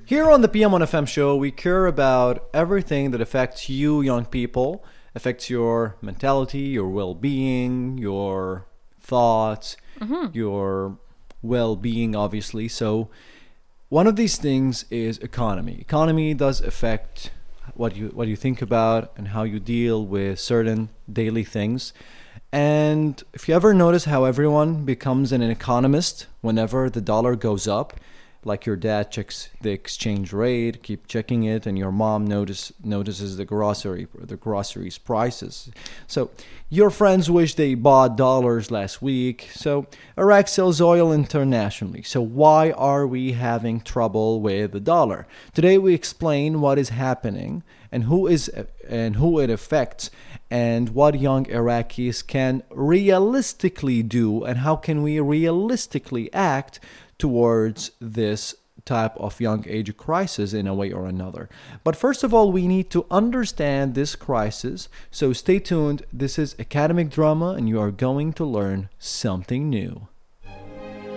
Here on the PM1FM show, we care about everything that affects you, young people, affects your mentality, your well-being, your thoughts, your well-being, obviously. So one of these things is economy. Economy does affect what you think about and how you deal with certain daily things. And if you ever notice how everyone becomes an economist whenever the dollar goes up, like your dad checks the exchange rate, keep checking it, and your mom notices the groceries prices. So your friends wish they bought dollars last week. So Iraq sells oil internationally. So why are we having trouble with the dollar? Today we explain what is happening and who it affects, and what young Iraqis can realistically do, and how can we realistically act towards this type of young age crisis in a way or another. But first of all, we need to understand this crisis. So stay tuned. This is Academic Drama, and you are going to learn something new.